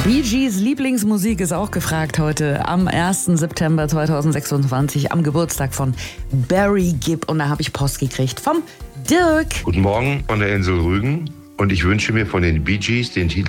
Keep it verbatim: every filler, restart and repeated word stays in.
Bee Gees Lieblingsmusik ist auch gefragt heute am ersten September zweitausendsechsundzwanzig, am Geburtstag von Barry Gibb. Und da habe ich Post gekriegt vom Dirk. Guten Morgen von der Insel Rügen und ich wünsche mir von den Bee Gees den Titel